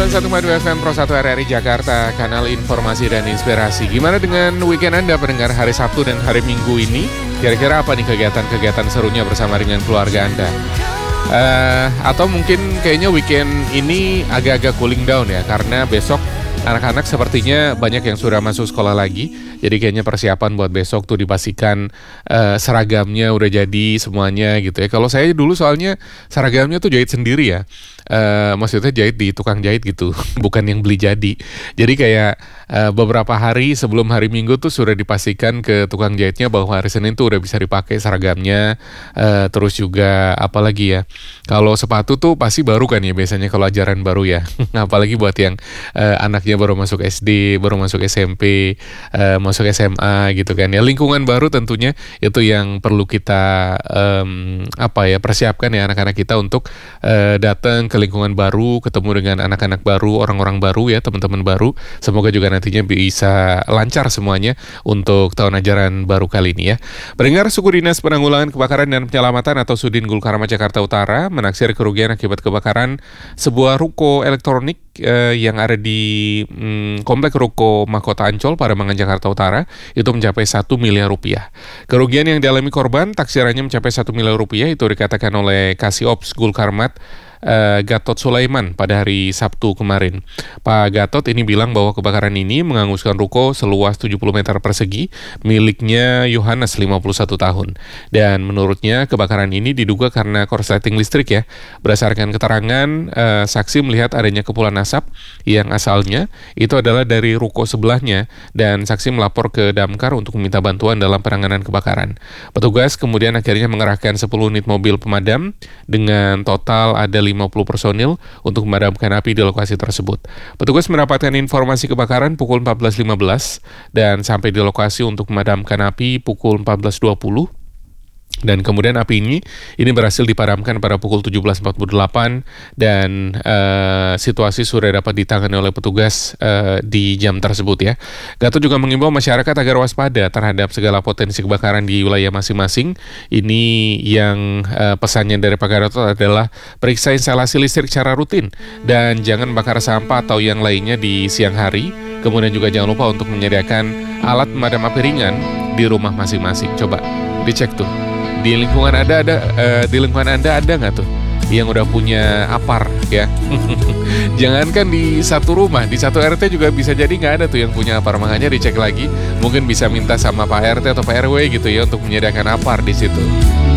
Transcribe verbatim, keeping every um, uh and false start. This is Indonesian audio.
sembilan puluh satu koma dua F M Pro satu R R I Jakarta, kanal informasi dan inspirasi. Gimana dengan weekend Anda pendengar hari Sabtu dan hari Minggu ini? Kira-kira apa nih kegiatan-kegiatan serunya bersama dengan keluarga Anda? Uh, atau mungkin kayaknya weekend ini agak-agak cooling down ya, karena besok anak-anak sepertinya banyak yang sudah masuk sekolah lagi. Jadi kayaknya persiapan buat besok tuh dipastikan uh, seragamnya udah jadi semuanya gitu ya. Kalau saya dulu soalnya seragamnya tuh jahit sendiri ya. Uh, maksudnya jahit di tukang jahit gitu, bukan yang beli jadi. Jadi kayak uh, beberapa hari sebelum hari Minggu tuh sudah dipastikan ke tukang jahitnya bahwa hari Senin tuh udah bisa dipakai seragamnya. Uh, terus juga apalagi ya, kalau sepatu tuh pasti baru kan ya biasanya kalau ajaran baru ya. Apalagi buat yang uh, anaknya baru masuk S D, baru masuk S M P, uh, masuk S M A gitu kan ya. Lingkungan baru tentunya itu yang perlu kita um, apa ya persiapkan ya anak-anak kita untuk uh, datang ke lingkungan baru, ketemu dengan anak-anak baru, orang-orang baru ya, teman-teman baru. Semoga juga nantinya bisa lancar semuanya untuk tahun ajaran baru kali ini ya. Pendengar, Suku Dinas Penanggulangan Kebakaran dan Penyelamatan atau Sudin Gulkarmat Jakarta Utara menaksir kerugian akibat kebakaran sebuah ruko elektronik eh, yang ada di mm, Komplek Ruko Mahkota Ancol, Pademangan, Jakarta Utara itu mencapai satu miliar rupiah. Kerugian yang dialami korban taksirannya mencapai satu miliar rupiah, itu dikatakan oleh Kasih Ops Gulkarmat Uh, Gatot Sulaiman pada hari Sabtu kemarin. Pak Gatot ini bilang bahwa kebakaran ini menghanguskan ruko seluas tujuh puluh meter persegi miliknya Yohanes lima puluh satu tahun. Dan menurutnya kebakaran ini diduga karena korsleting listrik ya. Berdasarkan keterangan uh, saksi melihat adanya kepulan asap yang asalnya itu adalah dari ruko sebelahnya, dan saksi melapor ke Damkar untuk meminta bantuan dalam penanganan kebakaran. Petugas kemudian akhirnya mengerahkan sepuluh unit mobil pemadam dengan total ada lima puluh personil untuk memadamkan api di lokasi tersebut. Petugas mendapatkan informasi kebakaran pukul empat belas lima belas dan sampai di lokasi untuk memadamkan api pukul empat belas dua puluh. Dan kemudian api ini ini berhasil dipadamkan pada pukul tujuh belas empat puluh delapan dan uh, situasi sudah dapat ditangani oleh petugas uh, di jam tersebut ya. Gatot juga mengimbau masyarakat agar waspada terhadap segala potensi kebakaran di wilayah masing-masing. Ini yang uh, pesannya dari Pak Gatot adalah periksa instalasi listrik secara rutin dan jangan bakar sampah atau yang lainnya di siang hari. Kemudian juga jangan lupa untuk menyediakan alat pemadam api ringan di rumah masing-masing. Coba dicek tuh. Di lingkungan Anda ada uh, di lingkungan Anda ada nggak tuh yang udah punya apar ya? Jangankan di satu rumah, di satu R T juga bisa jadi nggak ada tuh yang punya apar. Makanya dicek lagi, mungkin bisa minta sama Pak R T atau Pak R W gitu ya untuk menyediakan apar di situ.